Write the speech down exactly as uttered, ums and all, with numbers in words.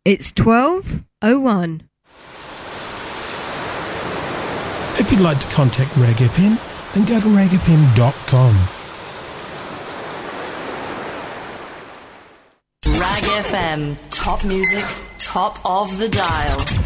It's twelve oh one. If you'd like to contact Rag F M, then go to rag f m dot com. Rag F M, top music, top of the dial.